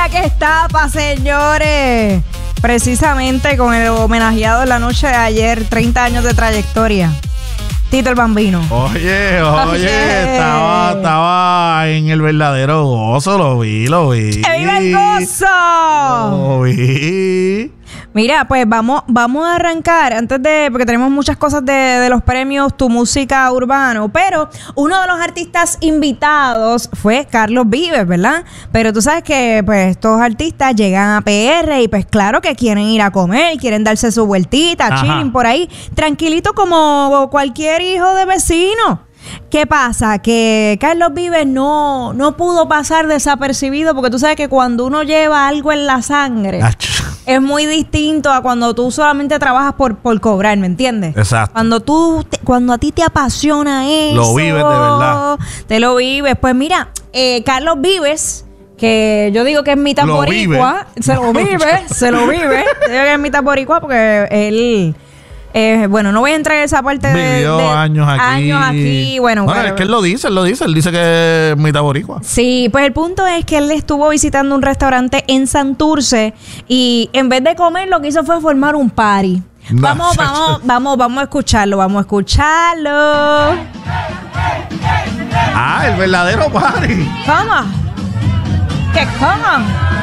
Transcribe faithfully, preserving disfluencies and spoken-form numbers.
que estapa, señores. Precisamente con el homenajeado en la noche de ayer, treinta años de trayectoria. Tito el Bambino. Oye, oye, oye. Estaba, estaba en el verdadero gozo, lo vi, lo vi. ¡Que viva el gozo! Lo vi. Mira, pues vamos, vamos a arrancar antes de, porque tenemos muchas cosas de, de los premios Tu Música Urbano, pero uno de los artistas invitados fue Carlos Vives, ¿verdad? Pero tú sabes que pues estos artistas llegan a P R y pues claro que quieren ir a comer, quieren darse su vueltita, Ajá. chilling por ahí, tranquilito como cualquier hijo de vecino. ¿Qué pasa? Que Carlos Vives no, no pudo pasar desapercibido porque tú sabes que cuando uno lleva algo en la sangre Ach. es muy distinto a cuando tú solamente trabajas por, por cobrar, ¿me entiendes? Exacto. Cuando tú, te, cuando a ti te apasiona eso. Lo vives de verdad. Te lo vives. Pues mira, eh, Carlos Vives, que yo digo que es mitad Lo boricua, vive. se lo vive, se lo vive. Yo digo que es mitad boricua porque él... Eh, bueno, no voy a entrar en esa parte de... Vivió de años aquí. Años aquí, bueno. Bueno, bueno, es que él lo dice, él lo dice. Él dice que es mitad boricua. Sí, pues el punto es que él estuvo visitando un restaurante en Santurce y en vez de comer lo que hizo fue formar un party. No. Vamos, vamos, vamos, vamos a escucharlo, vamos a escucharlo. Ah, el verdadero party. ¿Cómo? ¿Qué cómo?